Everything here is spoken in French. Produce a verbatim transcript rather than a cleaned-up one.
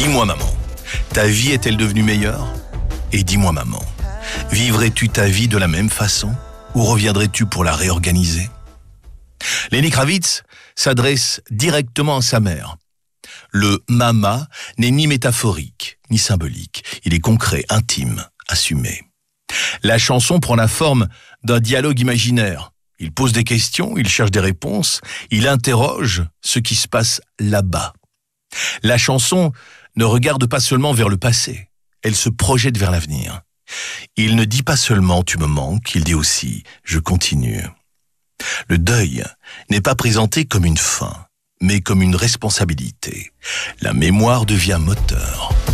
Dis-moi maman, ta vie est-elle devenue meilleure? Et dis-moi maman, vivrais-tu ta vie de la même façon ou reviendrais-tu pour la réorganiser? Lenny Kravitz s'adresse directement à sa mère. Le mama n'est ni métaphorique, ni symbolique. Il est concret, intime, assumé. La chanson prend la forme d'un dialogue imaginaire. Il pose des questions, il cherche des réponses, il interroge ce qui se passe là-bas. La chanson ne regarde pas seulement vers le passé, elle se projette vers l'avenir. Il ne dit pas seulement « tu me manques », il dit aussi « je continue ». Le deuil n'est pas présenté comme une fin, mais comme une responsabilité. La mémoire devient moteur.